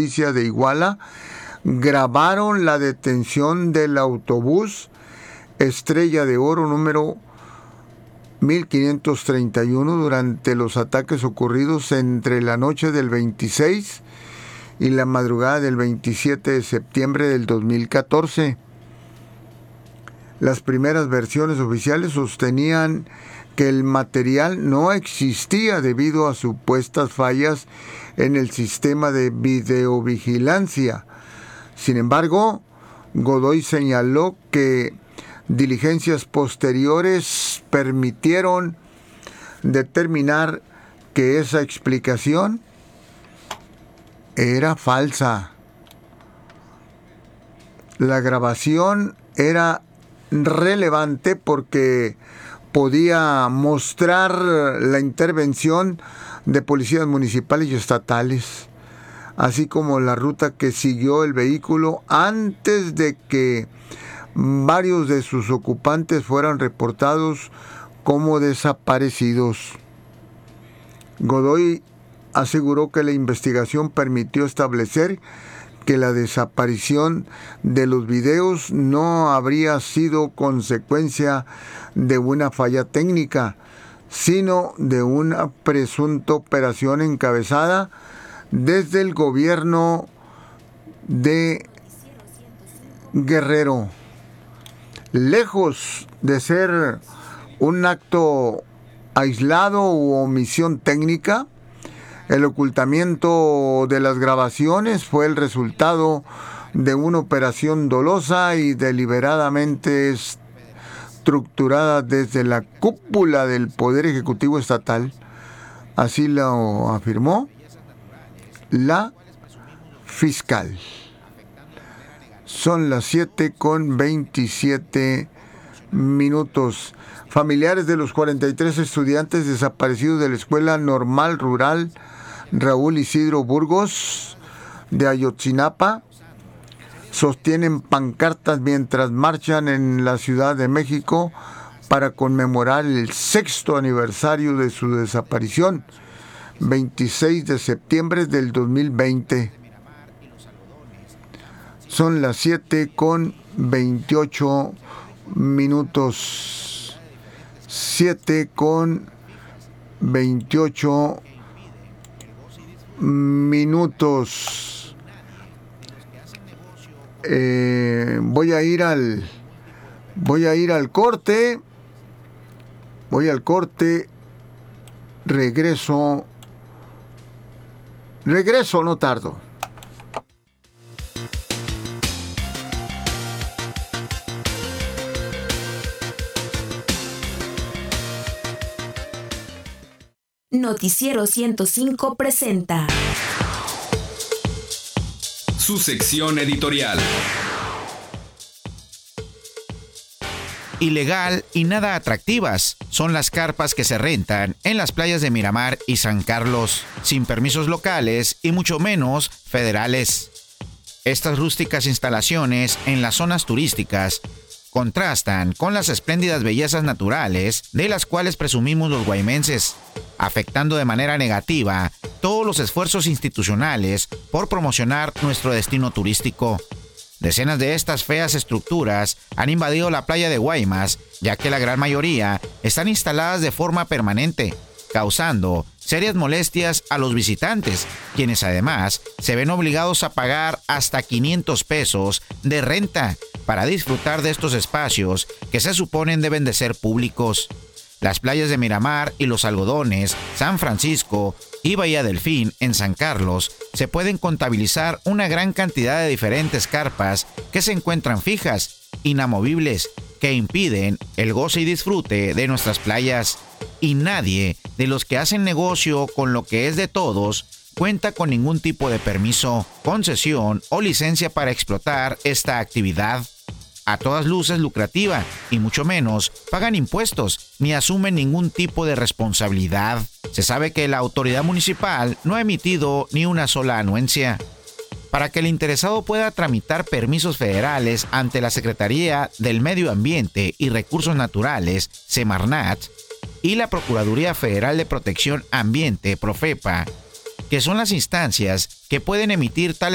Justicia de Iguala grabaron la detención del autobús Estrella de Oro número 1531 durante los ataques ocurridos entre la noche del 26 y la madrugada del 27 de septiembre del 2014. Las primeras versiones oficiales sostenían que el material no existía debido a supuestas fallas en el sistema de videovigilancia. Sin embargo, Godoy señaló que diligencias posteriores permitieron determinar que esa explicación era falsa. La grabación era relevante porque podía mostrar la intervención de policías municipales y estatales, así como la ruta que siguió el vehículo antes de que varios de sus ocupantes fueran reportados como desaparecidos. Godoy aseguró que la investigación permitió establecer que la desaparición de los videos no habría sido consecuencia de una falla técnica, sino de una presunta operación encabezada desde el gobierno de Guerrero. Lejos de ser un acto aislado u omisión técnica, el ocultamiento de las grabaciones fue el resultado de una operación dolosa y deliberadamente estructurada desde la cúpula del Poder Ejecutivo Estatal. Así lo afirmó la fiscal. Son las 7:27. Familiares de los 43 estudiantes desaparecidos de la Escuela Normal Rural Raúl Isidro Burgos de Ayotzinapa sostienen pancartas mientras marchan en la Ciudad de México para conmemorar el 6º aniversario de su desaparición, 26 de septiembre del 2020. Son las 7:28. 7:28. Voy a ir al corte. Regreso, no tardo. Noticiero 105 presenta su sección editorial. Ilegal y nada atractivas son las carpas que se rentan en las playas de Miramar y San Carlos, sin permisos locales y mucho menos federales. Estas rústicas instalaciones en las zonas turísticas contrastan con las espléndidas bellezas naturales de las cuales presumimos los guaymenses, afectando de manera negativa todos los esfuerzos institucionales por promocionar nuestro destino turístico. Decenas de estas feas estructuras han invadido la playa de Guaymas, ya que la gran mayoría están instaladas de forma permanente, causando serias molestias a los visitantes, quienes además se ven obligados a pagar hasta 500 pesos de renta para disfrutar de estos espacios que se suponen deben de ser públicos. Las playas de Miramar y Los Algodones, San Francisco y Bahía Delfín en San Carlos se pueden contabilizar una gran cantidad de diferentes carpas que se encuentran fijas, inamovibles, que impiden el goce y disfrute de nuestras playas. Y nadie de los que hacen negocio con lo que es de todos cuenta con ningún tipo de permiso, concesión o licencia para explotar esta actividad. A todas luces lucrativa y mucho menos pagan impuestos ni asumen ningún tipo de responsabilidad. Se sabe que la autoridad municipal no ha emitido ni una sola anuencia. Para que el interesado pueda tramitar permisos federales ante la Secretaría del Medio Ambiente y Recursos Naturales, Semarnat, y la Procuraduría Federal de Protección Ambiente, Profepa, que son las instancias que pueden emitir tales